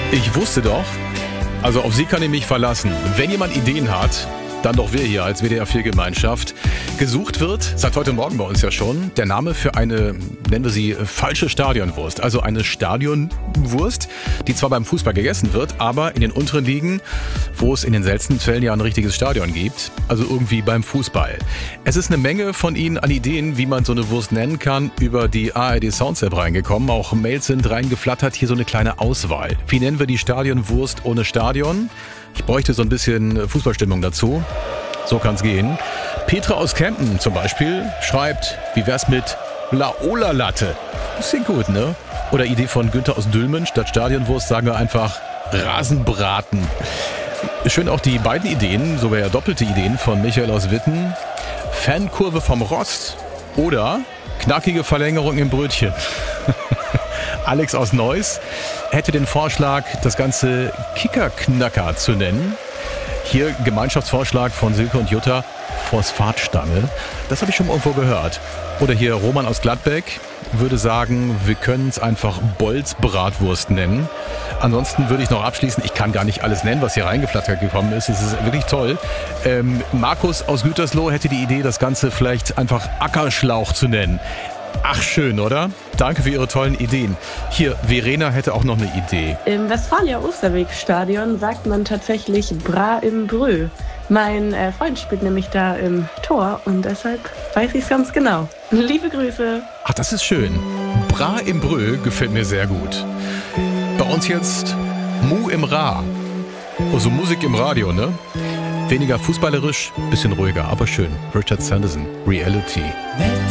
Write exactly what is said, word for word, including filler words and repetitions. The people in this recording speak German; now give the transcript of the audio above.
Ich wusste doch, also auf sie kann ich mich verlassen. Wenn jemand Ideen hat, dann doch wir hier als W D R vier Gemeinschaft. Gesucht wird, seit heute Morgen bei uns ja schon, der Name für eine, nennen wir sie, falsche Stadionwurst. Also eine Stadionwurst, die zwar beim Fußball gegessen wird, aber in den unteren Ligen, wo es in den seltensten Fällen ja ein richtiges Stadion gibt. Also irgendwie beim Fußball. Es ist eine Menge von Ihnen an Ideen, wie man so eine Wurst nennen kann, über die A R D Sounds App reingekommen. Auch Mails sind reingeflattert, hier so eine kleine Auswahl. Wie nennen wir die Stadionwurst ohne Stadion? Ich bräuchte so ein bisschen Fußballstimmung dazu. So kann's gehen. Petra aus Kempten zum Beispiel schreibt, wie wär's mit Laola-Latte? Das klingt gut, ne? Oder Idee von Günther aus Dülmen, statt Stadionwurst sagen wir einfach Rasenbraten. Schön auch die beiden Ideen, sogar ja doppelte Ideen von Michael aus Witten. Fankurve vom Rost oder knackige Verlängerung im Brötchen. Alex aus Neuss hätte den Vorschlag, das Ganze Kickerknacker zu nennen. Hier Gemeinschaftsvorschlag von Silke und Jutta, Phosphatstange. Das habe ich schon mal irgendwo gehört. Oder hier Roman aus Gladbeck würde sagen, wir können es einfach Bolz-Bratwurst nennen. Ansonsten würde ich noch abschließen, ich kann gar nicht alles nennen, was hier reingeflattert gekommen ist. Es ist wirklich toll. Ähm, Markus aus Gütersloh hätte die Idee, das Ganze vielleicht einfach Ackerschlauch zu nennen. Ach, schön, oder? Danke für Ihre tollen Ideen. Hier, Verena hätte auch noch eine Idee. Im Westfalia-Osterweg-Stadion sagt man tatsächlich Bra im Brö. Mein äh, Freund spielt nämlich da im Tor und deshalb weiß ich es ganz genau. Liebe Grüße. Ach, das ist schön. Bra im Brö gefällt mir sehr gut. Bei uns jetzt Mu im Ra. Also Musik im Radio, ne? Weniger fußballerisch, bisschen ruhiger, aber schön. Richard Sanderson, Reality.